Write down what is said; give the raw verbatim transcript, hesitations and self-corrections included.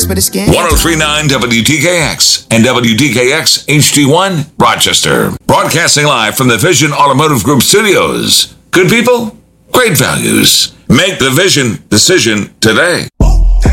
but it's skin. ten thirty-nine W T K X and W T K X H D one, Rochester. Broadcasting live from the Vision Automotive Group studios. Good people, great values. Make the Vision decision today.